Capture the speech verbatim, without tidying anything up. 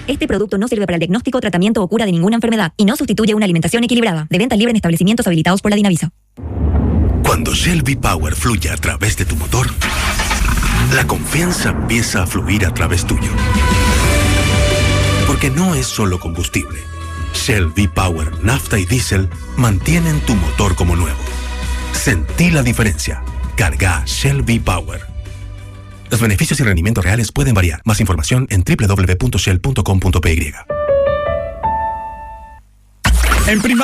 Este producto no sirve para el diagnóstico, tratamiento o cura de ninguna enfermedad y no sustituye una alimentación equilibrada. De venta libre en establecimientos habilitados por la Dinavisa. Cuando Shell V-Power fluye a través de tu motor, la confianza empieza a fluir a través tuyo. Porque no es solo combustible. Shell V-Power, nafta y diésel mantienen tu motor como nuevo. Sentí la diferencia. Carga Shell V-Power. Los beneficios y rendimientos reales pueden variar. Más información en doble u doble u doble u punto shell punto com punto p y. En